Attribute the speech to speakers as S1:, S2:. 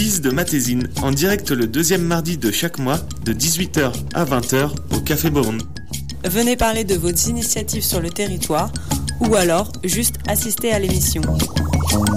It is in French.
S1: Bise de Matésine, en direct le deuxième mardi de chaque mois, de 18h à 20h au Café Beaune.
S2: Venez parler de vos initiatives sur le territoire ou alors juste assister à l'émission.